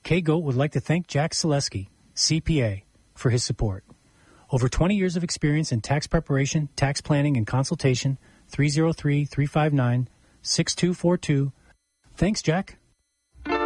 KGOAT would like to thank Jack Selesky, CPA, for his support. Over 20 years of experience in tax preparation, tax planning, and consultation. 303-359-6242. Thanks, Jack.